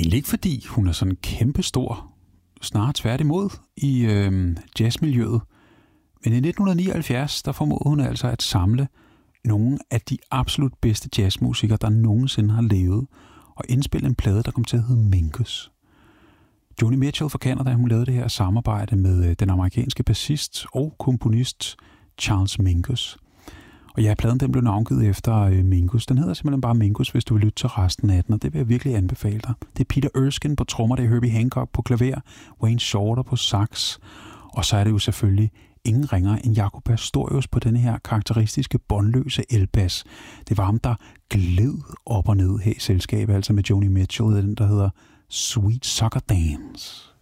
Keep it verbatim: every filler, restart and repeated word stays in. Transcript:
egentlig ikke, fordi hun er sådan kæmpestor, snarere tværtimod i øh, jazzmiljøet. Men i nitten nioghalvfjerds, der formåede hun altså at samle nogle af de absolut bedste jazzmusikere, der nogensinde har levet, og indspille en plade, der kom til at hedde Mingus. Joni Mitchell fra Canada, hun lavede det her samarbejde med den amerikanske bassist og komponist Charles Mingus. Og ja, pladen den blev navngivet efter Mingus. Den hedder simpelthen bare Mingus, hvis du vil lytte til resten af den, og det vil jeg virkelig anbefale dig. Det er Peter Erskine på trommer, det er Herbie Hancock på klaver, Wayne Shorter på sax, og så er det jo selvfølgelig ingen ringer end Jaco Pastorius på denne her karakteristiske båndløse elbas. Det var ham, der gled op og ned her i selskabet, altså med Joni Mitchell, den der hedder Sweet Sucker Dance.